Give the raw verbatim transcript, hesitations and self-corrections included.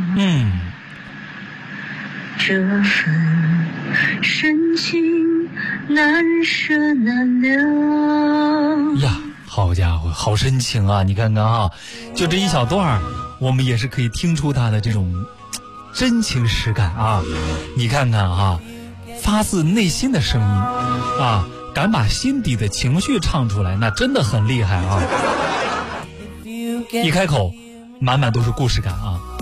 嗯， 这份深情难舍难留呀，好家伙，好深情啊！你看看啊，就这一小段我们也是可以听出他的这种真情实感啊。你看看啊，发自内心的声音啊，敢把心底的情绪唱出来，那真的很厉害啊。一开口满满都是故事感啊。